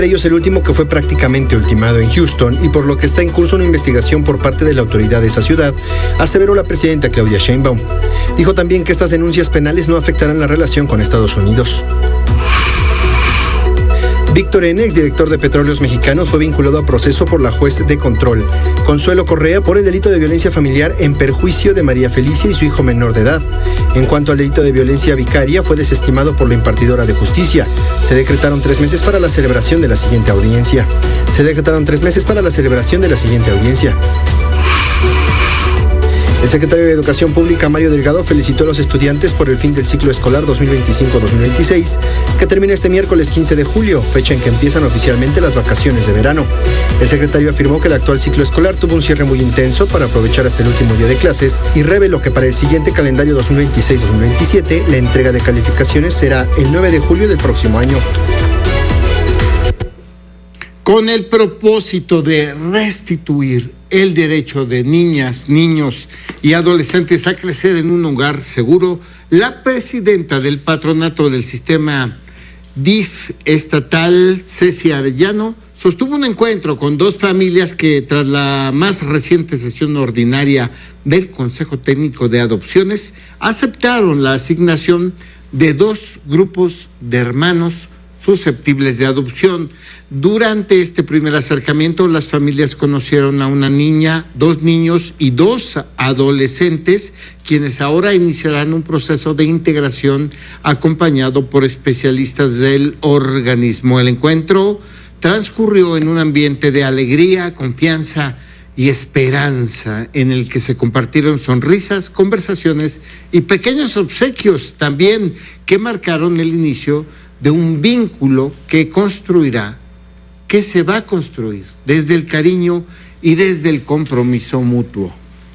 Ellos el último que fue prácticamente ultimado en Houston y por lo que está en curso una investigación por parte de la autoridad de esa ciudad, aseveró la presidenta Claudia Sheinbaum. Dijo también que estas denuncias penales no afectarán la relación con Estados Unidos. Víctor N., exdirector de Petróleos Mexicanos, fue vinculado a proceso por la juez de control, Consuelo Correa, por el delito de violencia familiar en perjuicio de María Felicia y su hijo menor de edad. En cuanto al delito de violencia vicaria, fue desestimado por la impartidora de justicia. Se decretaron 3 meses para la celebración de la siguiente audiencia. El secretario de Educación Pública, Mario Delgado, felicitó a los estudiantes por el fin del ciclo escolar 2025-2026, que termina este miércoles 15 de julio, fecha en que empiezan oficialmente las vacaciones de verano. El secretario afirmó que el actual ciclo escolar tuvo un cierre muy intenso para aprovechar hasta el último día de clases y reveló que para el siguiente calendario 2026-2027, la entrega de calificaciones será el 9 de julio del próximo año. Con el propósito de restituir el derecho de niñas, niños y adolescentes a crecer en un hogar seguro, la presidenta del patronato del sistema DIF estatal, Ceci Arellano, sostuvo un encuentro con 2 familias que, tras la más reciente sesión ordinaria del Consejo Técnico de Adopciones, aceptaron la asignación de 2 grupos de hermanos susceptibles de adopción. Durante este primer acercamiento, las familias conocieron a una niña, 2 niños y 2 adolescentes, quienes ahora iniciarán un proceso de integración acompañado por especialistas del organismo. El encuentro transcurrió en un ambiente de alegría, confianza y esperanza, en el que se compartieron sonrisas, conversaciones y pequeños obsequios también que marcaron el inicio de un vínculo que se va a construir desde el cariño y desde el compromiso mutuo.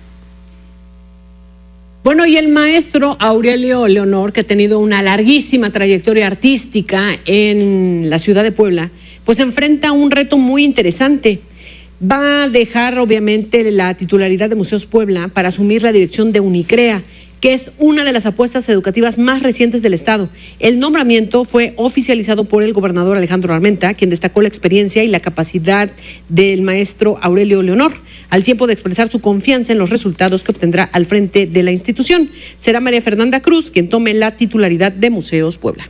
Bueno, y el maestro Aurelio Leonor, que ha tenido una larguísima trayectoria artística en la ciudad de Puebla, pues enfrenta un reto muy interesante. Va a dejar, obviamente, la titularidad de Museos Puebla para asumir la dirección de Unicrea, que es una de las apuestas educativas más recientes del Estado. El nombramiento fue oficializado por el gobernador Alejandro Armenta, quien destacó la experiencia y la capacidad del maestro Aurelio Leonor, al tiempo de expresar su confianza en los resultados que obtendrá al frente de la institución. Será María Fernanda Cruz quien tome la titularidad de Museos Puebla.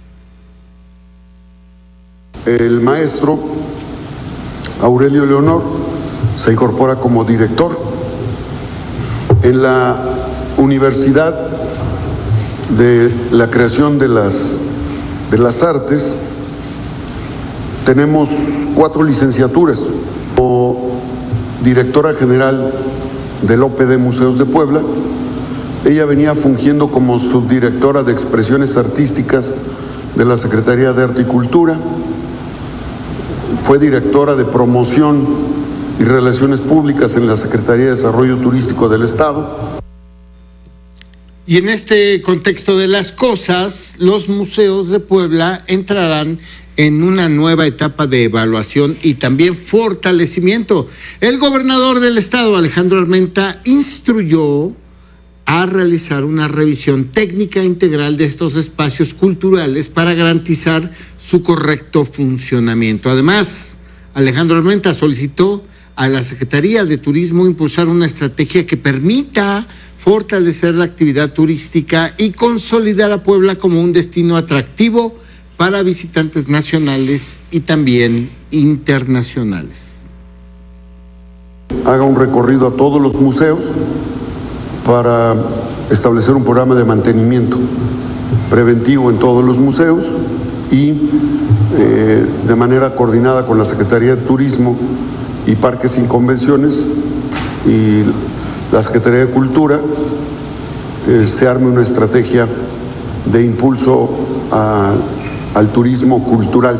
El maestro Aurelio Leonor se incorpora como director en la Universidad de la Creación de las Artes. Tenemos 4 licenciaturas. Como directora general del OPD Museos de Puebla, ella venía fungiendo como subdirectora de expresiones artísticas de la Secretaría de Arte y Cultura, fue directora de promoción y relaciones públicas en la Secretaría de Desarrollo Turístico del Estado. Y en este contexto de las cosas, los museos de Puebla entrarán en una nueva etapa de evaluación y también fortalecimiento. El gobernador del estado, Alejandro Armenta, instruyó a realizar una revisión técnica integral de estos espacios culturales para garantizar su correcto funcionamiento. Además, Alejandro Armenta solicitó a la Secretaría de Turismo impulsar una estrategia que permita fortalecer la actividad turística y consolidar a Puebla como un destino atractivo para visitantes nacionales y también internacionales. Haga un recorrido a todos los museos para establecer un programa de mantenimiento preventivo en todos los museos y de manera coordinada con la Secretaría de Turismo y Parques y Convenciones y la Secretaría de Cultura, se arme una estrategia de impulso al turismo cultural.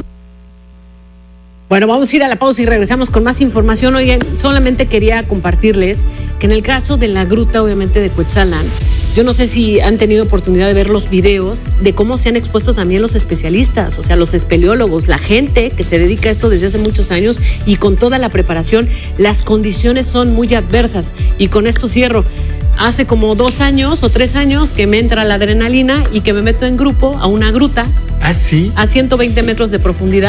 Bueno, vamos a ir a la pausa y regresamos con más información. Oigan, solamente quería compartirles que en el caso de la gruta, obviamente, de Cuetzalan, yo no sé si han tenido oportunidad de ver los videos de cómo se han expuesto también los especialistas, o sea, los espeleólogos, la gente que se dedica a esto desde hace muchos años y con toda la preparación. Las condiciones son muy adversas y con esto cierro. Hace como 2 años o 3 años que me entra la adrenalina y que me meto en grupo a una gruta. ¿Ah, sí? A 120 metros de profundidad.